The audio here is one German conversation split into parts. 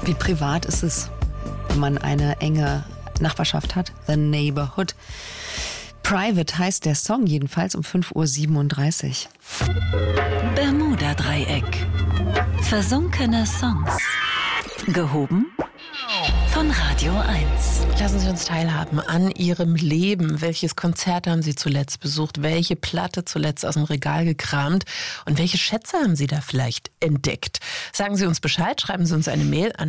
Wie privat ist es, wenn man eine enge Nachbarschaft hat? The Neighborhood. Private heißt der Song jedenfalls um 5:37 Uhr. Bermuda-Dreieck. Versunkene Songs. Gehoben von Radio 1. Lassen Sie uns teilhaben an Ihrem Leben. Welches Konzert haben Sie zuletzt besucht? Welche Platte zuletzt aus dem Regal gekramt? Und welche Schätze haben Sie da vielleicht entdeckt? Sagen Sie uns Bescheid, schreiben Sie uns eine Mail an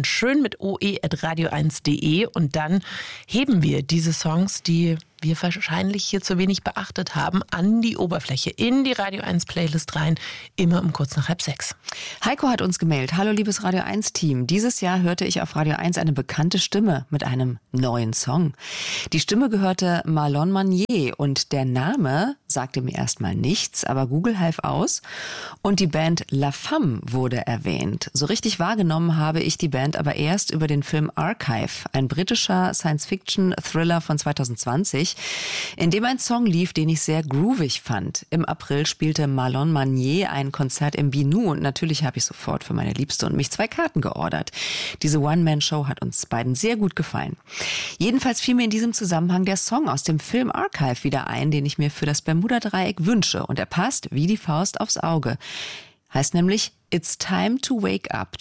schön@radio1.de und dann heben wir diese Songs, die wir wahrscheinlich hier zu wenig beachtet haben, an die Oberfläche, in die Radio 1 Playlist rein, immer um kurz nach 5:30. Heiko hat uns gemailt. Hallo liebes Radio 1 Team. Dieses Jahr hörte ich auf Radio 1 eine bekannte Stimme mit einem neuen Song. Die Stimme gehörte Marlon Manier und der Name sagte mir erstmal nichts, aber Google half aus und die Band La Femme wurde erwähnt. So richtig wahrgenommen habe ich die Band aber erst über den Film Archive, ein britischer Science-Fiction-Thriller von 2020, in dem ein Song lief, den ich sehr groovig fand. Im April spielte Marlon Manier ein Konzert im Binu und natürlich habe ich sofort für meine Liebste und mich 2 Karten geordert. Diese One-Man-Show hat uns beiden sehr gut gefallen. Jedenfalls fiel mir in diesem Zusammenhang der Song aus dem Film Archive wieder ein, den ich mir für das Bermuda-Dreieck wünsche. Und er passt wie die Faust aufs Auge. Heißt nämlich It's Time to Wake Up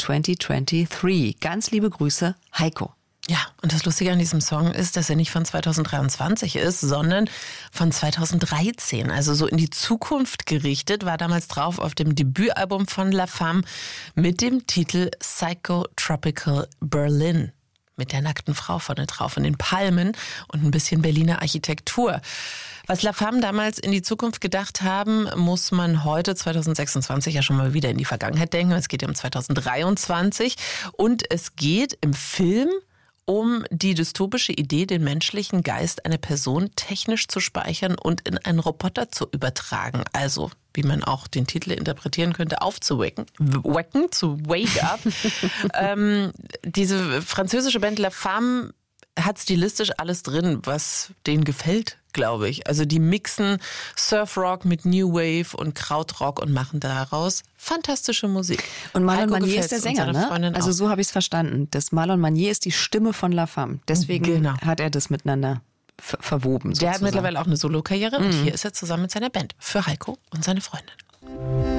2023. Ganz liebe Grüße, Heiko. Ja, und das Lustige an diesem Song ist, dass er nicht von 2023 ist, sondern von 2013. Also so in die Zukunft gerichtet, war damals drauf auf dem Debütalbum von La Femme mit dem Titel Psychotropical Berlin. Mit der nackten Frau vorne drauf und den Palmen und ein bisschen Berliner Architektur. Was La Femme damals in die Zukunft gedacht haben, muss man heute 2026 ja schon mal wieder in die Vergangenheit denken. Es geht ja um 2023 und es geht im Film um die dystopische Idee, den menschlichen Geist einer Person technisch zu speichern und in einen Roboter zu übertragen. Also, wie man auch den Titel interpretieren könnte, aufzuwecken, zu wake up. Diese französische Band La Femme hat stilistisch alles drin, was denen gefällt, glaube ich. Also die mixen Surfrock mit New Wave und Krautrock und machen daraus fantastische Musik. Und Marlon Manier ist der Sänger, ne? Also so habe ich es verstanden. Das Marlon Manier ist die Stimme von La Femme. Deswegen hat er das miteinander verwoben. Der hat mittlerweile auch eine Solokarriere und hier ist er zusammen mit seiner Band für Heiko und seine Freundin.